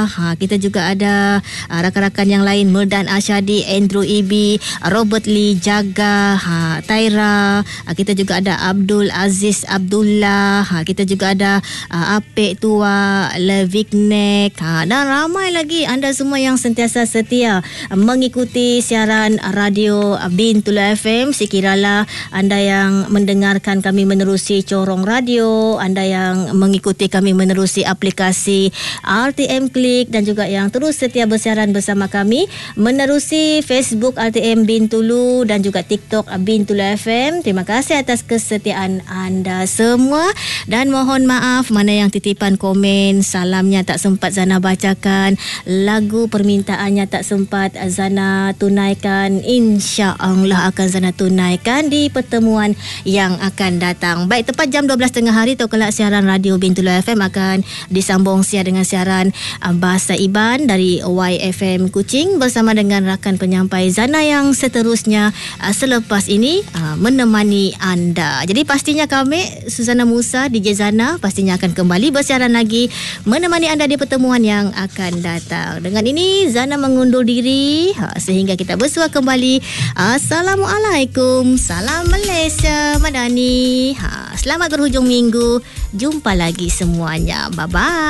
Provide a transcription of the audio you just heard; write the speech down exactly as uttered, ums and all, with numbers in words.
ha, kita juga ada uh, rakan-rakan yang lain, Merdan Asyadi, Andrew Ibi, Robert Lee Jaga, ha, Taira, uh, kita juga ada Abdul Aziz Abdullah, ha, kita juga ada uh, Apek Tua, Levignek, ha, dan ramai lagi anda semua yang sentiasa setia uh, mengikuti siaran radio uh, Bintulu F M. Sekiralah anda yang mendengarkan kami menerusi corong radio, anda yang mengikuti kami menerusi aplikasi R T M Klik, dan juga yang terus setia bersiaran bersama kami menerusi Facebook R T M Bintulu dan juga TikTok Bintulu F M. Terima kasih atas kesetiaan anda semua, dan mohon maaf mana yang titipan komen, salamnya tak sempat Zana bacakan, lagu permintaannya tak sempat Zana tunaikan. Insya-Allah akan Zana tunaikan di pertemuan yang akan datang. Baik, tepat jam dua belas tiga puluh hari atau kelak siaran radio Bintulu F M akan disambung siar dengan siaran uh, Bahasa Iban dari Y F M Kuching bersama dengan rakan penyampai Zana yang seterusnya uh, selepas ini uh, menemani anda. Jadi pastinya kami, Suzana Musa, D J Zana, pastinya akan kembali bersiaran lagi menemani anda di pertemuan yang akan datang. Dengan ini Zana mengundur diri uh, sehingga kita bersua kembali. Assalamualaikum, salam Malaysia Madani. Ha, selamat berhujung minggu. Jumpa lagi semuanya. Bye bye.